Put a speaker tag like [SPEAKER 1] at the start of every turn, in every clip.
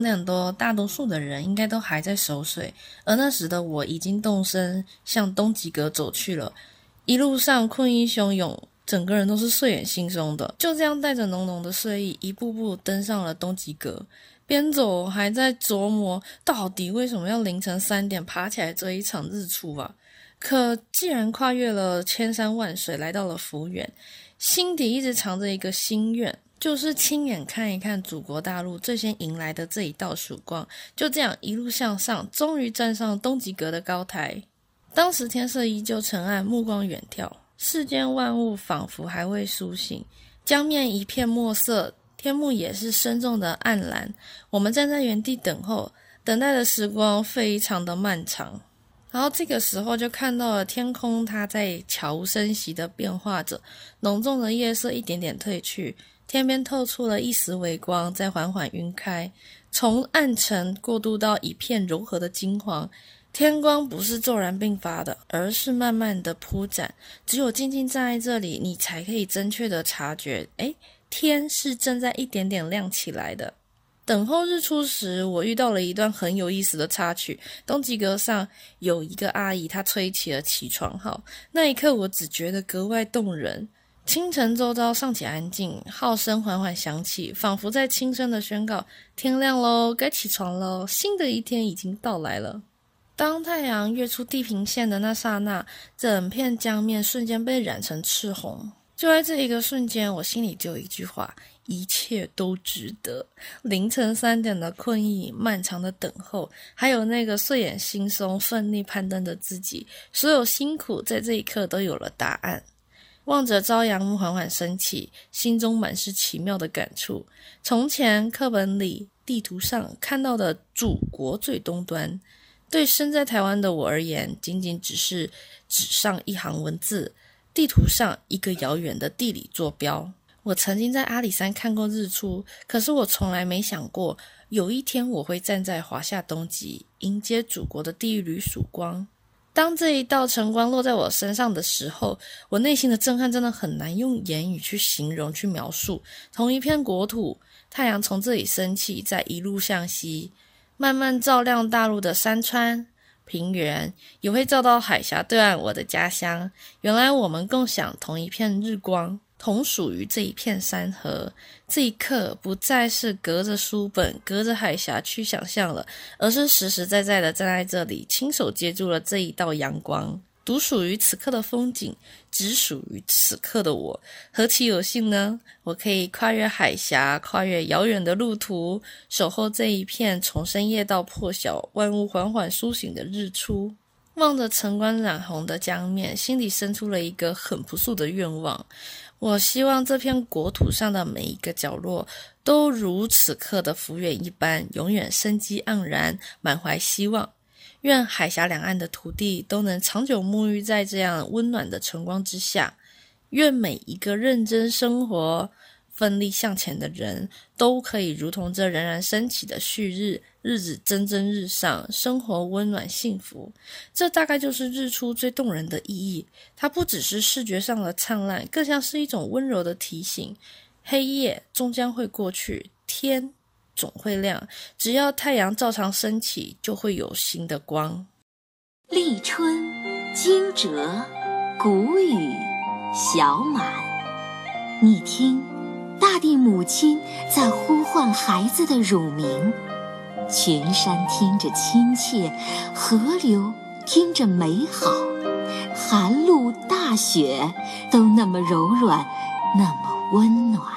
[SPEAKER 1] 那很多大多数的人应该都还在熟睡，而那时的我已经动身向东极阁走去了。一路上困意汹涌，整个人都是睡眼惺忪的，就这样带着浓浓的睡意，一步步登上了东极阁。边走还在琢磨，到底为什么要凌晨3点爬起来这一场日出啊？可既然跨越了千山万水，来到了福源，心底一直藏着一个心愿，就是亲眼看一看祖国大陆最先迎来的这一道曙光。就这样一路向上，终于站上东极阁的高台。当时天色依旧沉暗，目光远眺，世间万物仿佛还未苏醒，江面一片墨色，天幕也是深重的暗蓝。我们站在原地等候，等待的时光非常的漫长。然后这个时候就看到了天空，它在悄无声息的变化着，浓重的夜色一点点褪去，天边透出了一丝微光，在缓缓晕开，从暗沉过渡到一片柔和的金黄。天光不是骤然并发的，而是慢慢的铺展，只有静静站在这里，你才可以正确的察觉，天是正在一点点亮起来的。等候日出时，我遇到了一段很有意思的插曲。东极阁上有一个阿姨，她吹起了起床号，那一刻我只觉得格外动人。清晨周遭尚且安静，号声缓缓响起，仿佛在轻声的宣告：天亮咯，该起床咯，新的一天已经到来了。当太阳跃出地平线的那刹那，整片江面瞬间被染成赤红。就在这一个瞬间，我心里就有一句话：一切都值得。凌晨3点的困意，漫长的等候，还有那个睡眼惺忪奋力攀登的自己，所有辛苦在这一刻都有了答案。望着朝阳暮缓缓升起，心中满是奇妙的感触。从前课本里地图上看到的祖国最东端，对身在台湾的我而言，仅仅只是纸上一行文字，地图上一个遥远的地理坐标。我曾经在阿里山看过日出，可是我从来没想过，有一天我会站在华夏东极，迎接祖国的第一缕曙光。当这一道晨光落在我身上的时候，我内心的震撼真的很难用言语去形容去描述。同一片国土，太阳从这里升起，再一路向西，慢慢照亮大陆的山川平原，也会照到海峡对岸我的家乡。原来我们共享同一片日光，同属于这一片山河。这一刻不再是隔着书本隔着海峡去想象了，而是实实在在的站在这里，亲手接住了这一道阳光。独属于此刻的风景，只属于此刻的我，何其有幸呢？我可以跨越海峡，跨越遥远的路途，守候这一片从深夜到破晓，万物缓缓苏醒的日出。望着晨光染红的江面，心里生出了一个很朴素的愿望。我希望这片国土上的每一个角落都如此刻的福源一般，永远生机盎然，满怀希望。愿海峡两岸的土地都能长久沐浴在这样温暖的晨光之下。愿每一个认真生活、奋力向前的人都可以如同这冉冉升起的旭日，日子蒸蒸日上，生活温暖幸福。这大概就是日出最动人的意义。它不只是视觉上的灿烂，更像是一种温柔的提醒。黑夜终将会过去，天总会亮，只要太阳照常升起，就会有新的光。
[SPEAKER 2] 立春，惊蛰，谷雨，小满。你听，大地母亲在呼唤孩子的乳名，群山听着亲切，河流听着美好，寒露大雪都那么柔软，那么温暖。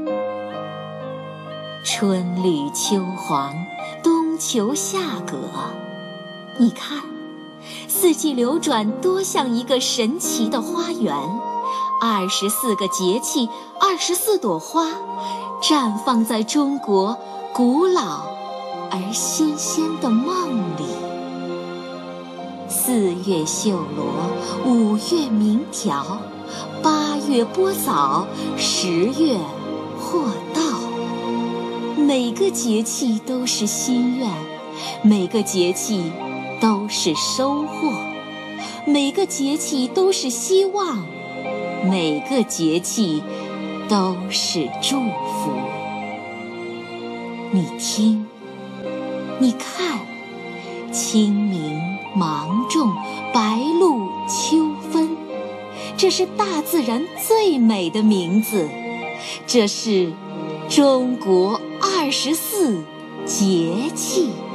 [SPEAKER 2] 春绿秋黄，冬秋夏葛。你看，四季流转多像一个神奇的花园，24个节气，24朵花，绽放在中国古老而新鲜的梦里。4月绣罗，5月鸣条，8月播枣，10月获稻。每个节气都是心愿，每个节气都是收获，每个节气都是希望，每个节气都是祝福。你听， 你看，清明、芒种、白露、秋分，这是大自然最美的名字，这是中国24节气。